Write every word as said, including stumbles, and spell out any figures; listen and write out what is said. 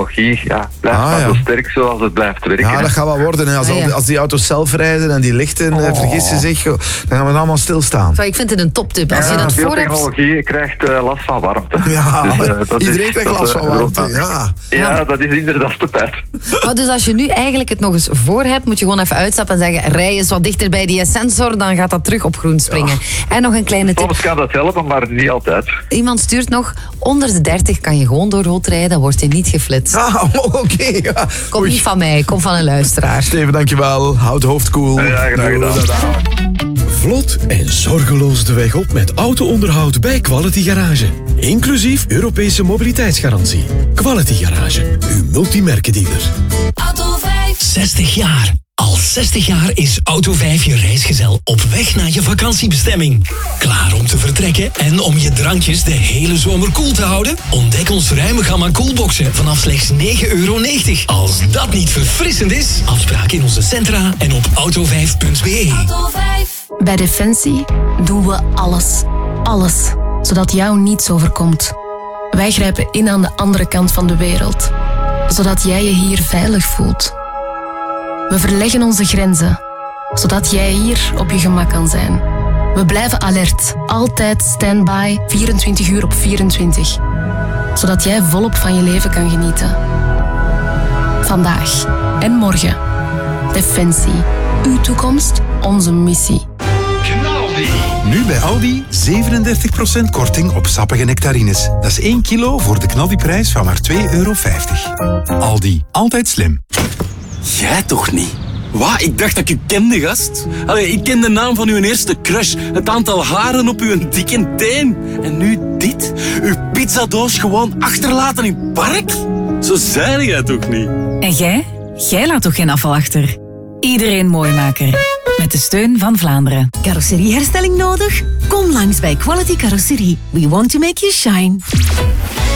technologie ja, blijft Ah, maar ja. zo sterk zoals het blijft werken. Ja, dat gaat wel worden. Hè. Als, Ah, ja. als die auto's zelf rijden en die lichten oh. vergissen zich, dan gaan we allemaal stilstaan. Zo, ik vind het een toptip. Als je Ja, het veel voor hebt... technologie krijgt uh, last van warmte. Ja, Dus, uh, dat iedereen is, krijgt dat, last uh, van warmte. Ja. Ja, dat is inderdaad de pet. Maar dus als je nu eigenlijk het nog eens voor hebt, moet je gewoon even uitstappen en zeggen, rij eens wat dichter bij die sensor, dan gaat dat terug op groen springen. Ja. En nog een kleine tip. Soms kan dat helpen, maar niet altijd. Iemand stuurt nog, onder de dertig kan je gewoon door rood rijden, dan word je niet geflitst. Ah, oké. Okay, ja. Komt niet van mij, komt van een luisteraar. Steven, dankjewel. Houd hoofd koel. Ja, graag gedaan. Vlot en zorgeloos de weg op met auto-onderhoud bij Quality Garage. Inclusief Europese mobiliteitsgarantie. Quality Garage, uw multimerkendealer. Auto vijf. zestig jaar. Al zestig jaar is Auto vijf je reisgezel op weg naar je vakantiebestemming. Klaar om te vertrekken en om je drankjes de hele zomer koel te houden? Ontdek ons ruime gamma koelboxen vanaf slechts negen euro negentig. Als dat niet verfrissend is, afspraak in onze centra en op auto vijf punt b e. Auto vijf. Bij Defensie doen we alles. Alles. Zodat jou niets overkomt. Wij grijpen in aan de andere kant van de wereld. Zodat jij je hier veilig voelt. We verleggen onze grenzen. Zodat jij hier op je gemak kan zijn. We blijven alert. Altijd standby. vierentwintig uur op vierentwintig. Zodat jij volop van je leven kan genieten. Vandaag en morgen. Defensie. Uw toekomst, onze missie. Nu bij Aldi zevenendertig procent korting op sappige nectarines. Dat is één kilo voor de knaldiprijs van maar twee euro vijftig. Aldi, altijd slim. Jij toch niet? Wat? Ik dacht dat ik u kende, gast. Allee, ik ken de naam van uw eerste crush. Het aantal haren op uw dikke teen. En nu dit? Uw pizzadoos gewoon achterlaten in het park? Zo zei jij toch niet? En jij? Jij laat toch geen afval achter? Iedereen mooimaker. Met de steun van Vlaanderen. Carrosserieherstelling nodig? Kom langs bij Quality Carrosserie. We want to make you shine.